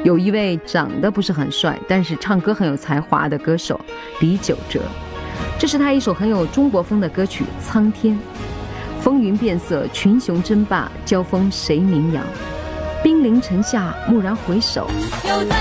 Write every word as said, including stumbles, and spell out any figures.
有一位长得不是很帅，但是唱歌很有才华的歌手李玖哲，这是他一首很有中国风的歌曲《苍天》。风云变色，群雄争霸，交锋谁名扬？兵临城下，蓦然回首， 又在